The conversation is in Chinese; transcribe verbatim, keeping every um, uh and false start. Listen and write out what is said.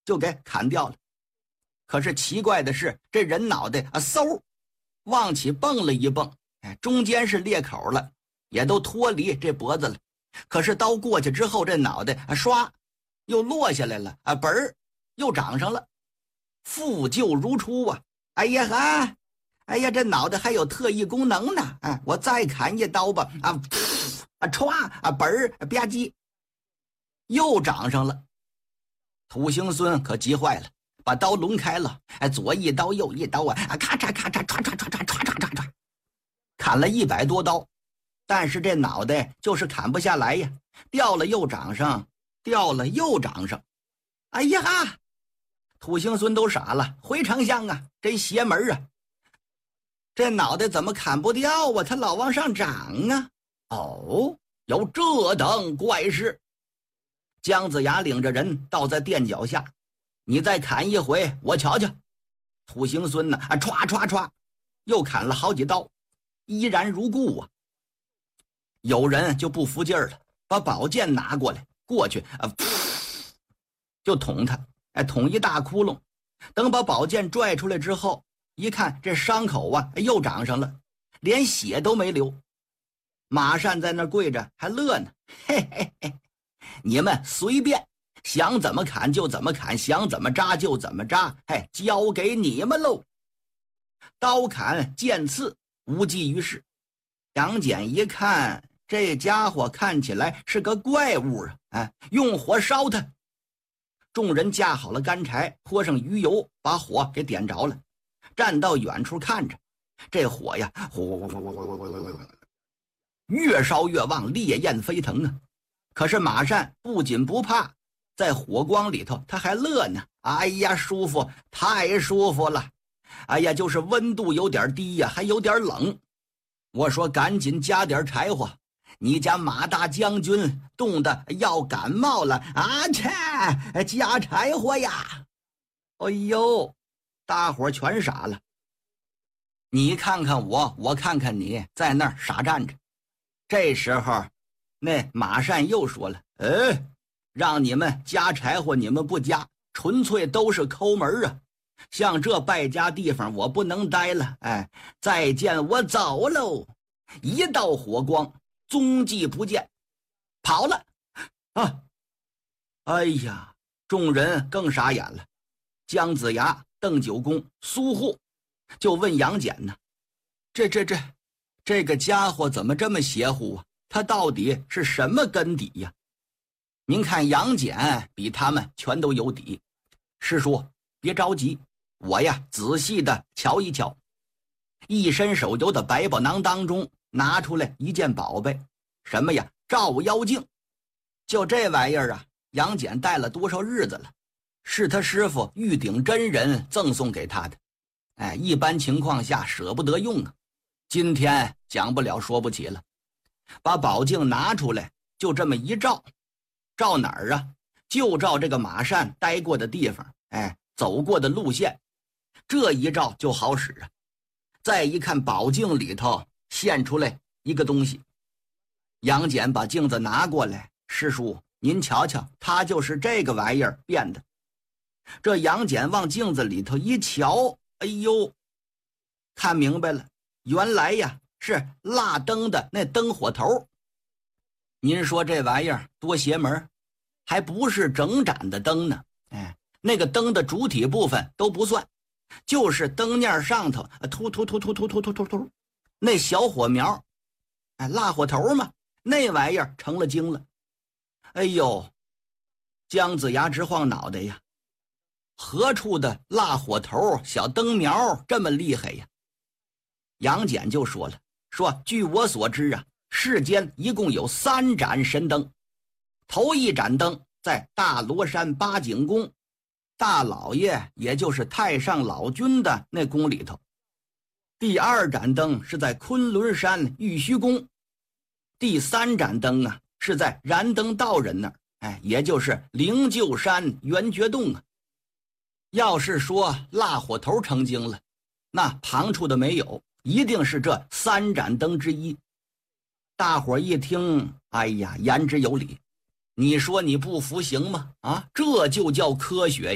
就给砍掉了。可是奇怪的是，这人脑袋啊嗖往起蹦了一蹦，哎，中间是裂口了，也都脱离这脖子了。可是刀过去之后，这脑袋啊唰又落下来了，啊本儿又长上了，复旧如初啊！哎呀哈，哎呀，这脑袋还有特异功能呢！哎，我再砍一刀吧！啊，啊歘啊本儿吧唧，又长上了。土行孙可急坏了，把刀抡开了，哎，左一刀右一刀啊，啊咔嚓咔嚓唰唰唰唰唰唰唰唰，砍了一百多刀，但是这脑袋就是砍不下来呀，掉了又长上，掉了又长上。哎呀哈！土行孙都傻了，回丞相啊，真邪门啊！这脑袋怎么砍不掉啊？他老往上长啊！哦，有这等怪事！姜子牙领着人倒在垫脚下，你再砍一回，我瞧瞧。土行孙呢，啊，歘歘歘，又砍了好几刀，依然如故啊。有人就不服劲儿了，把宝剑拿过来，过去啊，就捅他。哎，捅一大窟窿，等把宝剑拽出来之后，一看这伤口啊又长上了，连血都没流。马善在那跪着还乐呢，嘿嘿嘿，你们随便，想怎么砍就怎么砍，想怎么扎就怎么扎，嘿，交给你们喽。刀砍剑刺无济于事。杨戬一看，这家伙看起来是个怪物啊！哎，用火烧他。众人架好了干柴，泼上鱼油，把火给点着了，站到远处看着，这火呀，呼呼呼呼呼呼呼，越烧越旺，烈焰飞腾啊！可是马善不仅不怕，在火光里头他还乐呢。哎呀，舒服，太舒服了！哎呀，就是温度有点低呀，还有点冷。我说赶紧加点柴火。你家马大将军冻得要感冒了啊！切，加柴火呀！哎呦，大伙全傻了。你看看我，我看看你，在那儿傻站着。这时候，那马善又说了：“哎，让你们加柴火，你们不加，纯粹都是抠门啊！像这败家地方，我不能待了。哎，再见，我走喽！”一道火光。踪迹不见，跑了啊！哎呀，众人更傻眼了。姜子牙、邓九公、苏护就问杨戬呢：“这这这，这个家伙怎么这么邪乎啊？他到底是什么根底呀？”您看杨戬比他们全都有底。师叔，别着急，我呀仔细的瞧一瞧。一伸手由的百宝囊当中拿出来一件宝贝，什么呀？照妖镜。就这玩意儿啊，杨戬带了多少日子了，是他师傅玉鼎真人赠送给他的。哎，一般情况下舍不得用啊。今天讲不了说不起了，把宝镜拿出来，就这么一照，照哪儿啊？就照这个马善待过的地方，哎，走过的路线，这一照就好使啊。再一看宝镜里头现出来一个东西，杨戬把镜子拿过来，师叔您瞧瞧，他就是这个玩意儿变的。这杨戬往镜子里头一瞧，哎呦，看明白了，原来呀是蜡灯的那灯火头。您说这玩意儿多邪门，还不是整盏的灯呢。哎，那个灯的主体部分都不算，就是灯面上头突突突突突突突突突那小火苗，哎，蜡火头嘛，那玩意儿成了精了。哎呦，姜子牙直晃脑袋呀，何处的蜡火头小灯苗这么厉害呀？杨戬就说了，说据我所知啊，世间一共有三盏神灯，头一盏灯在大罗山八景宫，大老爷也就是太上老君的那宫里头。第二盏灯是在昆仑山玉虚宫，第三盏灯啊是在燃灯道人那儿，哎，也就是灵鹫山圆觉洞啊。要是说蜡火头成精了，那旁处的没有，一定是这三盏灯之一。大伙一听，哎呀，言之有理。你说你不服行吗？啊，这就叫科学呀。